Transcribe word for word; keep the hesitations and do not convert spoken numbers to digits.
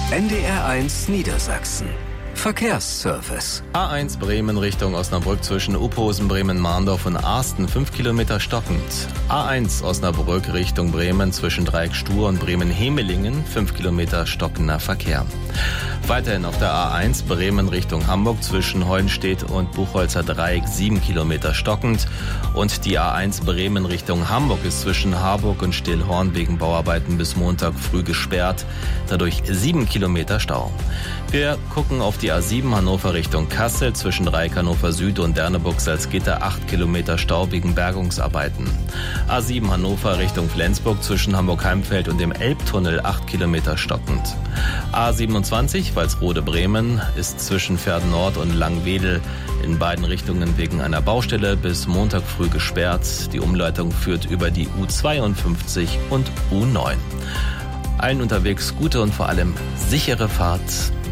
N D R eins Niedersachsen. Verkehrsservice. A eins Bremen Richtung Osnabrück zwischen Upposen, Bremen-Mahndorf und Arsten, fünf Kilometer stockend. A eins Osnabrück Richtung Bremen zwischen Dreieck-Stur und Bremen-Hemelingen, fünf Kilometer stockender Verkehr. Weiterhin auf der A eins Bremen Richtung Hamburg zwischen Heuenstedt und Buchholzer Dreieck, sieben Kilometer stockend. Und die A eins Bremen Richtung Hamburg ist zwischen Harburg und Stillhorn wegen Bauarbeiten bis Montag früh gesperrt, dadurch sieben Kilometer Stau. Wir gucken auf die A sieben Hannover Richtung Kassel zwischen Dreieck Hannover Süd und Derneburg-Salzgitter, acht Kilometer Stau wegen Bergungsarbeiten. A sieben Hannover Richtung Flensburg zwischen Hamburg-Heimfeld und dem Elbtunnel, acht Kilometer stockend. A siebenundzwanzig Walsrode-Bremen ist zwischen Verden Nord und Langwedel in beiden Richtungen wegen einer Baustelle bis Montag früh gesperrt. Die Umleitung führt über die U zweiundfünfzig und U neun. Allen unterwegs gute und vor allem sichere Fahrt.